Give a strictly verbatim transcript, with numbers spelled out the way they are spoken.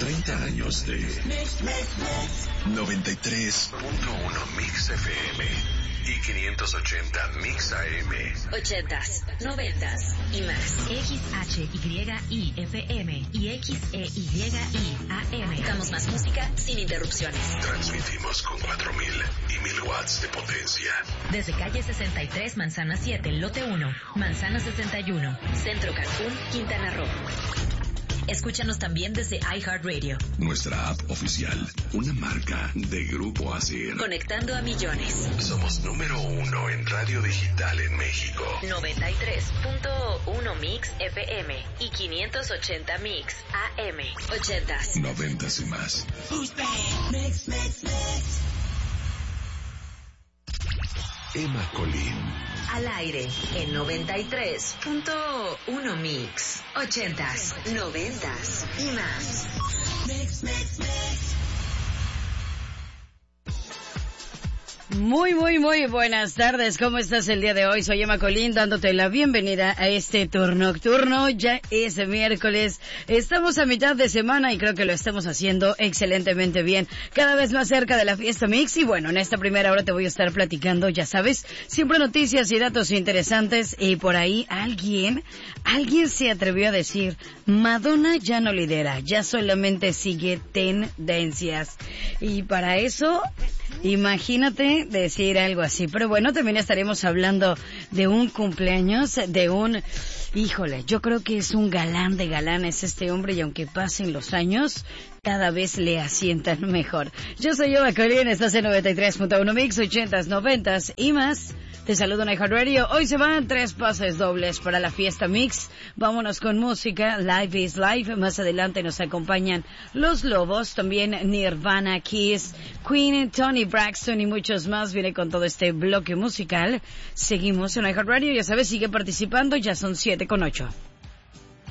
treinta años de noventa y tres punto uno Mix F M y quinientos ochenta Mix A M. Ochentas, noventas y más. X H Y I F M y X E Y I A M. Damos más música sin interrupciones. Transmitimos con cuatro mil y mil watts de potencia. Desde calle sesenta y tres, Manzana siete, lote uno, Manzana sesenta y uno, Centro Cancún, Quintana Roo. Escúchanos también desde iHeartRadio. Nuestra app oficial, una marca de Grupo Asir. Conectando a millones. Somos número uno en radio digital en México. noventa y tres punto uno Mix F M y quinientos ochenta Mix A M. Ochentas. Noventas y más. Mix, mix, mix. Emma Colín. Al aire en noventa y tres punto uno Mix. Ochentas, noventas y más. Mix, mix, mix. Muy, muy, muy buenas tardes. ¿Cómo estás el día de hoy? Soy Emma Colín dándote la bienvenida a este tour nocturno. Ya es miércoles. Estamos a mitad de semana y creo que lo estamos haciendo excelentemente bien. Cada vez más cerca de la fiesta Mix. Y bueno, en esta primera hora te voy a estar platicando, ya sabes, siempre noticias y datos interesantes. Y por ahí alguien, alguien se atrevió a decir, Madonna ya no lidera, ya solamente sigue tendencias. Y para eso, imagínate decir algo así. Pero bueno, también estaremos hablando de un cumpleaños, de un... Híjole, yo creo que es un galán de galanes este hombre y aunque pasen los años, cada vez le asientan mejor. Yo soy Eva Colín, estás en noventa y tres punto uno Mix, ochentas, noventas y más. Te saludo en iHeartRadio. Hoy se van tres pases dobles para la fiesta Mix. Vámonos con música. Live is Life. Más adelante nos acompañan Los Lobos, también Nirvana, Kiss, Queen, Tony Braxton y muchos más. Viene con todo este bloque musical. Seguimos en iHeartRadio. Ya sabes, sigue participando. Ya son siete con ocho.